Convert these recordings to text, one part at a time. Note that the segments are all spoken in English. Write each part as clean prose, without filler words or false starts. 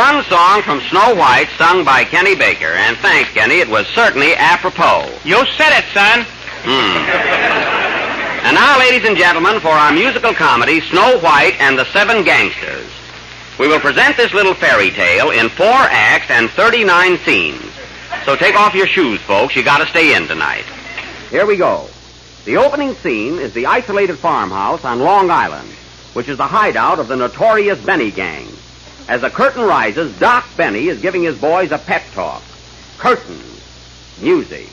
one song from Snow White sung by Kenny Baker. And thanks, Kenny. It was certainly apropos. You said it, son. And now, ladies and gentlemen, for our musical comedy, Snow White and the Seven Gangsters. We will present this little fairy tale in 4 acts and 39 scenes. So take off your shoes, folks. You got to stay in tonight. Here we go. The opening scene is the isolated farmhouse on Long Island, which is the hideout of the notorious Benny gang. As the curtain rises, Doc Benny is giving his boys a pep talk. Curtains. Music.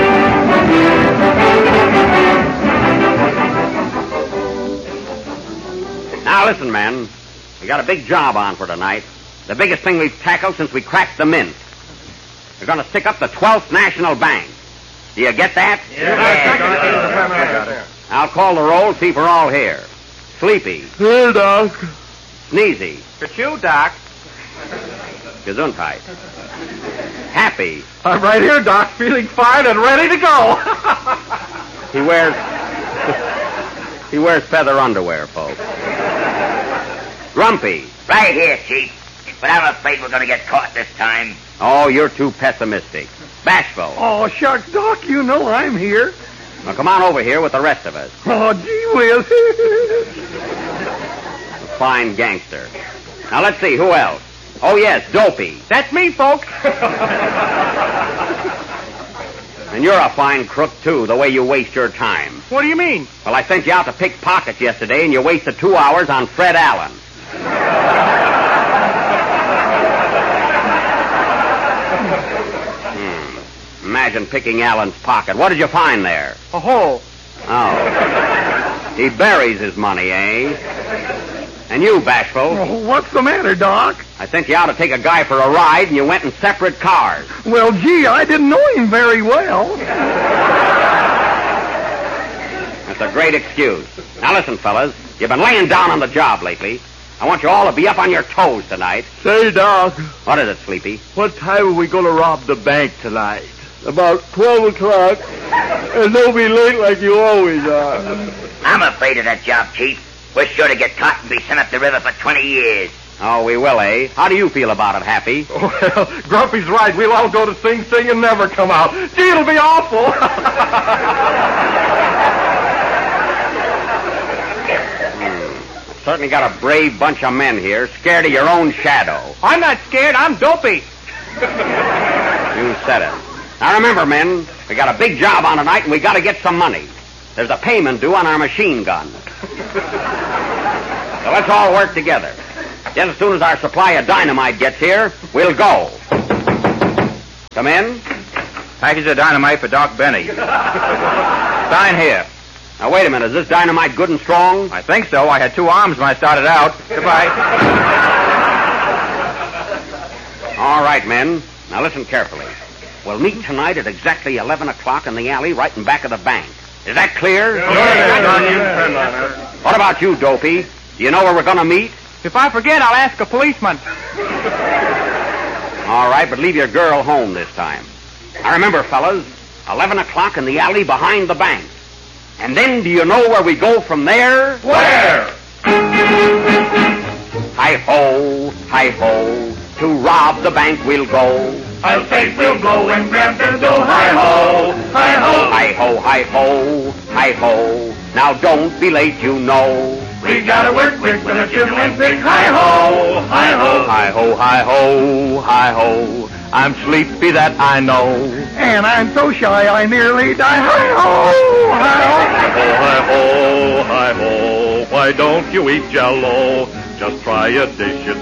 Now listen, men. We got a big job on for tonight. The biggest thing we've tackled since we cracked the mint. We're going to stick up the 12th National Bank. Do you get that? Yeah. I'll call the roll, see if we're all here. Sleepy. Here, Doc. Sneezy. It's you, Doc. Gesundheit. Happy. I'm right here, Doc, feeling fine and ready to go. He wears feather underwear, folks. Grumpy. Right here, Chief. But I'm afraid we're going to get caught this time. Oh, you're too pessimistic. Bashful. Oh, shucks, Doc, you know I'm here. Now come on over here with the rest of us. Oh, gee whiz. A fine gangster. Now let's see, who else? Oh, yes, Dopey. That's me, folks. And you're a fine crook, too, the way you waste your time. What do you mean? Well, I sent you out to pick pockets yesterday, and you wasted 2 hours on Fred Allen. Imagine picking Allen's pocket. What did you find there? A hole. Oh. He buries his money, eh? And you, Bashful? Oh, what's the matter, Doc? I sent you out to take a guy for a ride, and you went in separate cars. Well, gee, I didn't know him very well. That's a great excuse. Now listen, fellas. You've been laying down on the job lately. I want you all to be up on your toes tonight. Say, Doc, What is it, Sleepy? what time are we going to rob the bank tonight? About 12 o'clock. And don't be late like you always are. I'm afraid of that job, Chief. We're sure to get caught and be sent up the river for 20 years. Oh, we will, eh? How do you feel about it, Happy? Well, Grumpy's right. We'll all go to Sing Sing and never come out. Gee, it'll be awful. Certainly got a brave bunch of men here, scared of your own shadow. I'm not scared. I'm Dopey. You said it. Now remember, men, we got a big job on tonight, and we got to get some money. There's a payment due on our machine gun. So let's all work together. Just as soon as our supply of dynamite gets here, we'll go. Come in. Package of dynamite for Doc Benny. Sign here. Now, wait a minute. Is this dynamite good and strong? I think so. I had 2 arms when I started out. Goodbye. All right, men. Now listen carefully. We'll meet tonight at exactly 11 o'clock in the alley right in back of the bank. Is that clear? What about you, Dopey? Do you know where we're going to meet? If I forget, I'll ask a policeman. All right, but leave your girl home this time. Now remember, fellas, 11 o'clock in the alley behind the bank. And then do you know where we go from there? Where? Hi-ho, hi-ho, to rob the bank we'll go. I'll say we'll go and grab the dough. Hi-ho, hi-ho. Hi-ho, hi-ho, hi-ho, now don't be late, you know. We gotta work quick with a chisel and pick. Hi-ho, hi-ho. Hi-ho, hi-ho, hi-ho, I'm sleepy, that I know. And I'm so shy I nearly die. Hi-ho, hi-ho. Hi-ho, hi-ho, why don't you eat Jell-O? Just try a dish,